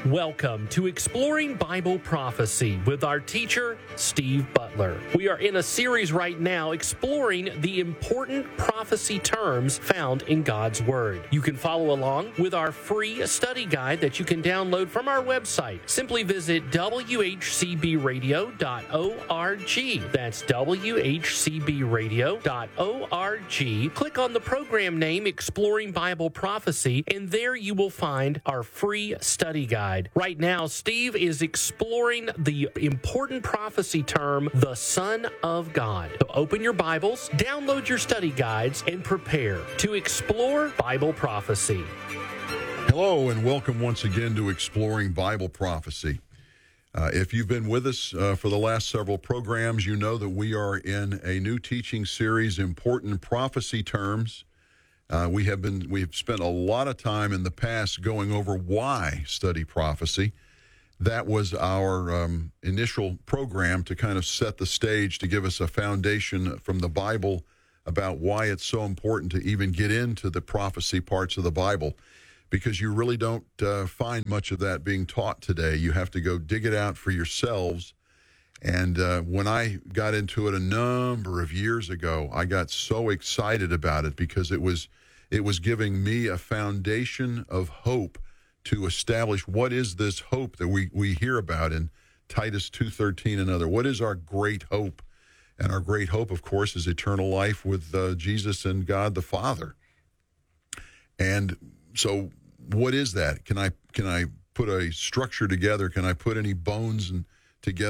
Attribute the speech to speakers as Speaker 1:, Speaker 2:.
Speaker 1: Welcome to Exploring Bible Prophecy with our teacher, Steve Butler. We are in a series right now exploring the important prophecy terms found in God's Word. You can follow along with our free study guide that you can download from our website. Simply visit whcbradio.org. That's whcbradio.org. Click on the program name Exploring Bible Prophecy, and there you will find our free study guide. Right now, Steve is exploring the important prophecy term, the Son of God. So open your Bibles, download your study guides, and prepare to explore Bible prophecy.
Speaker 2: Hello, and welcome once again to Exploring Bible Prophecy. If you've been with us for the last several programs, you know that we are in a new teaching series, Important Prophecy Terms. We've spent a lot of time in the past going over why study prophecy. That was our initial program to kind of set the stage, to give us a foundation from the Bible about why it's so important to even get into the prophecy parts of the Bible, because you really don't find much of that being taught today. You have to go dig it out for yourselves. And when I got into it a number of years ago, I got so excited about it because it was giving me a foundation of hope to establish what is this hope that we hear about in Titus 2:13 and other. What is our great hope? And our great hope, of course, is eternal life with Jesus and God the Father. And so what is that? Can I put a structure together? Can I put any bones together